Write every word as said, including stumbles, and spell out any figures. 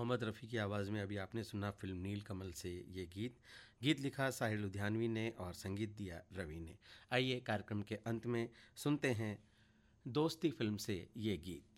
मोहम्मद रफ़ी की आवाज़ में अभी आपने सुना फिल्म नील कमल से ये गीत। गीत लिखा साहिर लुधियानवी ने और संगीत दिया रवि ने। आइए कार्यक्रम के अंत में सुनते हैं दोस्ती फिल्म से ये गीत।